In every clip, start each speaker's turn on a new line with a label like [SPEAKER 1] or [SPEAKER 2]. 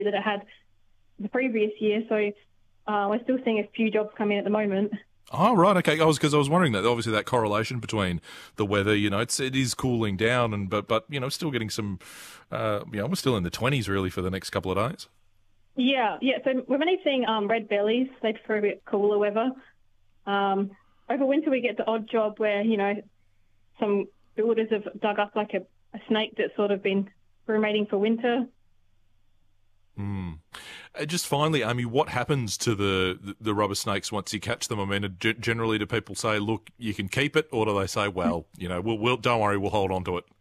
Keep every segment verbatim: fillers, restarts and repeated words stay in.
[SPEAKER 1] that it had the previous year. So uh, we're still seeing a few jobs come in at the moment.
[SPEAKER 2] Oh, right, okay. I was because I was wondering that obviously that correlation between the weather, you know, it's it is cooling down, and but but you know, still getting some, uh, you know, we're still in the twenties really for the next couple of days.
[SPEAKER 1] Yeah, yeah. So we're only seeing um, red bellies. They prefer a bit cooler weather. Um, over winter, we get the odd job where you know some builders have dug up like a, a snake that's sort of been ruminating for winter.
[SPEAKER 2] Mm. Uh, just finally, Amy, what happens to the, the, the rubber snakes once you catch them? I mean, g- generally, do people say, "Look, you can keep it," or do they say, "Well, you know, we'll, we'll don't worry, we'll hold on to it"?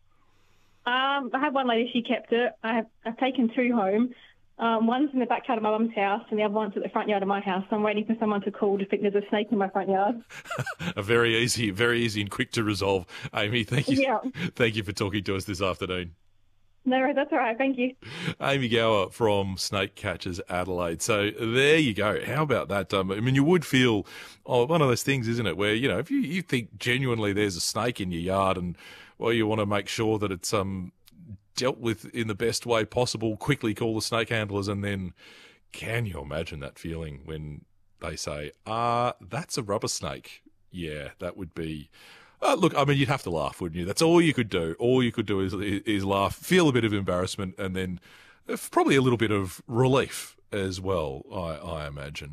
[SPEAKER 1] Um, I have one lady; she kept it. I have I've taken two home. Um, one's in the backyard of my mum's house, and the other one's at the front yard of my house. So I'm waiting for someone to call to think there's a snake in my front yard.
[SPEAKER 2] A very easy, very easy and quick to resolve. Amy, thank you,
[SPEAKER 1] yeah.
[SPEAKER 2] thank you for talking to us this afternoon.
[SPEAKER 1] No, that's all right. Thank you.
[SPEAKER 2] Amy Gower from Snake Catchers Adelaide. So there you go. How about that? Um, I mean, you would feel, oh, one of those things, isn't it, where, you know, if you, you think genuinely there's a snake in your yard and, well, you want to make sure that it's um dealt with in the best way possible, quickly call the snake handlers, and then can you imagine that feeling when they say, ah, that's a rubber snake? Yeah, that would be... Uh, look, I mean, you'd have to laugh, wouldn't you? That's all you could do. All you could do is is laugh, feel a bit of embarrassment, and then probably a little bit of relief as well, I, I imagine.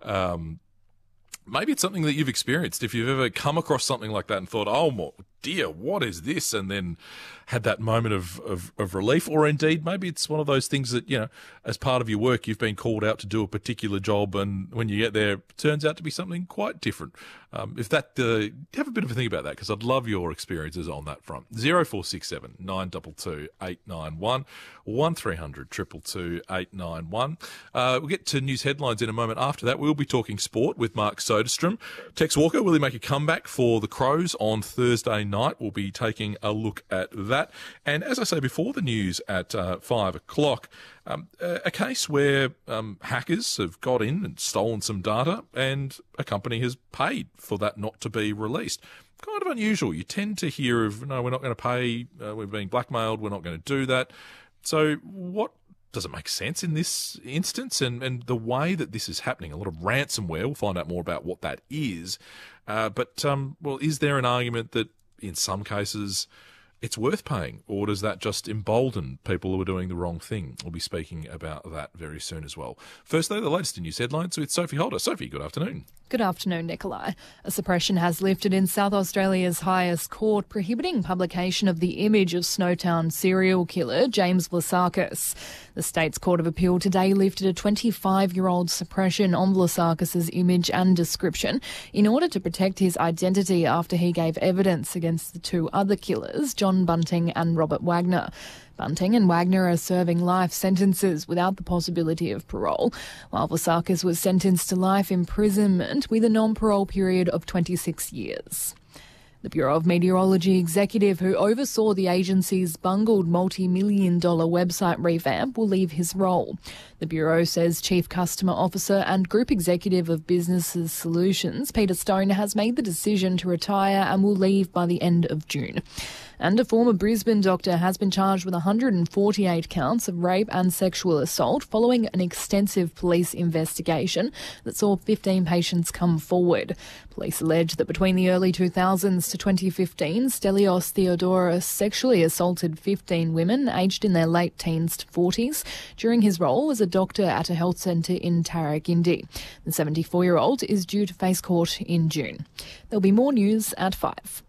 [SPEAKER 2] Um, maybe it's something that you've experienced. If you've ever come across something like that and thought, oh, my dear, what is this? And then had that moment of, of, of relief, or indeed maybe it's one of those things that, you know, as part of your work, you've been called out to do a particular job, and when you get there, it turns out to be something quite different. Um, if that, uh, have a bit of a think about that, because I'd love your experiences on that front. zero four six seven nine two two eight nine one, one three hundred two two two eight nine one. Uh, we'll get to news headlines in a moment. After that, we'll be talking sport with Mark Soderstrom. Tex Walker, will he make a comeback for the Crows on Thursday night? We'll be taking a look at that. And as I say before the news at uh, five o'clock, um, a, a case where um, hackers have got in and stolen some data, and a company has paid for that not to be released. Kind of unusual. You tend to hear of, no, we're not going to pay, uh, we're being blackmailed, we're not going to do that. So what does it make sense in this instance? And, and the way that this is happening, a lot of ransomware, we'll find out more about what that is. Uh, but, um, well, is there an argument that in some cases it's worth paying, or does that just embolden people who are doing the wrong thing? We'll be speaking about that very soon as well. First, though, the latest in news headlines with Sophie Holder. Sophie, good afternoon.
[SPEAKER 3] Good afternoon, Nikolai. A suppression has lifted in South Australia's highest court, prohibiting publication of the image of Snowtown serial killer James Vlasakis. The State's Court of Appeal today lifted a twenty-five-year-old suppression on Vlasakis's image and description in order to protect his identity after he gave evidence against the two other killers, John Bunting and Robert Wagner. Bunting and Wagner are serving life sentences without the possibility of parole, while Vlasakis was sentenced to life imprisonment with a non-parole period of twenty-six years. The Bureau of Meteorology executive who oversaw the agency's bungled multi-million dollar website revamp will leave his role. The Bureau says Chief Customer Officer and Group Executive of Businesses Solutions, Peter Stone, has made the decision to retire and will leave by the end of June. And a former Brisbane doctor has been charged with one hundred forty-eight counts of rape and sexual assault following an extensive police investigation that saw fifteen patients come forward. Police allege that between the early two thousands to twenty fifteen, Stelios Theodoros sexually assaulted fifteen women aged in their late teens to forties during his role as a doctor at a health centre in Tarragindi. The seventy-four-year-old is due to face court in June. There'll be more news at five.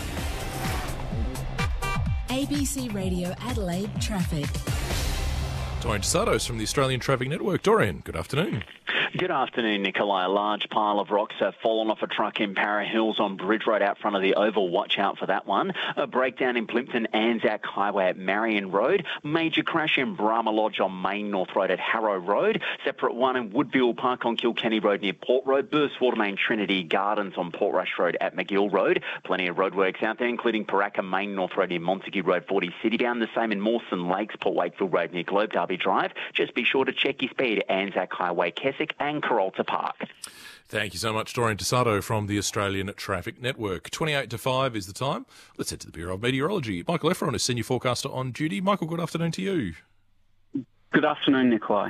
[SPEAKER 4] A B C Radio Adelaide Traffic.
[SPEAKER 2] Dorian Sados from the Australian Traffic Network. Dorian, good afternoon.
[SPEAKER 5] Good afternoon, Nikolai. A large pile of rocks have fallen off a truck in Para Hills on Bridge Road out front of the Oval. Watch out for that one. A breakdown in Plympton Anzac Highway at Marion Road. Major crash in Brahma Lodge on Main North Road at Harrow Road. Separate one in Woodville Park on Kilkenny Road near Port Road. Burst water main Trinity Gardens on Portrush Road at McGill Road. Plenty of roadworks out there, including Paraka Main North Road near Montague Road forty City Bound. The same in Mawson Lakes, Port Wakefield Road near Globe Derby Drive. Just be sure to check your speed at Anzac Highway, Keswick and Carolta Park.
[SPEAKER 2] Thank you so much, Dorian Tasato from the Australian Traffic Network. twenty-eight to five is the time. Let's head to the Bureau of Meteorology. Michael Efron is Senior Forecaster on duty. Michael, good afternoon to you.
[SPEAKER 6] Good afternoon, Nikolai.